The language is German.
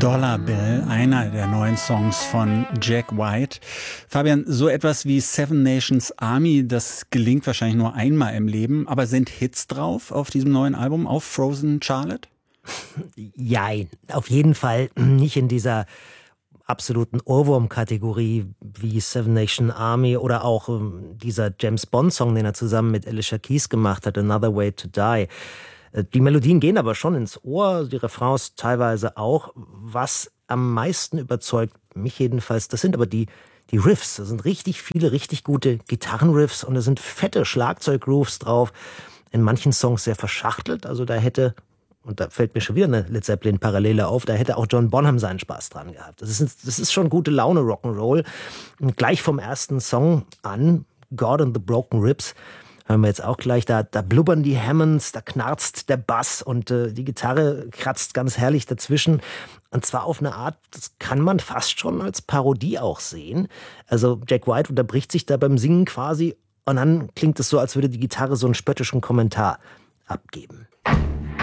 Dollar Bill, einer der neuen Songs von Jack White. Fabian, so etwas wie Seven Nations Army, das gelingt wahrscheinlich nur einmal im Leben, aber sind Hits drauf auf diesem neuen Album, auf Frozen Charlotte? Jein, auf jeden Fall nicht in dieser absoluten Ohrwurm-Kategorie wie Seven Nation Army oder auch dieser James Bond-Song, den er zusammen mit Alicia Keys gemacht hat, Another Way to Die. Die Melodien gehen aber schon ins Ohr, die Refrains teilweise auch. Was am meisten überzeugt, mich jedenfalls, das sind aber die Riffs. Da sind richtig viele, richtig gute Gitarrenriffs und da sind fette Schlagzeuggrooves drauf. In manchen Songs sehr verschachtelt, also da hätte... Und da fällt mir schon wieder eine Led Zeppelin-Parallele auf. Da hätte auch John Bonham seinen Spaß dran gehabt. Das ist schon gute Laune Rock'n'Roll. Und gleich vom ersten Song an, God and the Broken Ribs, hören wir jetzt auch gleich, da blubbern die Hammonds, da knarzt der Bass und die Gitarre kratzt ganz herrlich dazwischen. Und zwar auf eine Art, das kann man fast schon als Parodie auch sehen. Also Jack White unterbricht sich da beim Singen quasi und dann klingt es so, als würde die Gitarre so einen spöttischen Kommentar abgeben.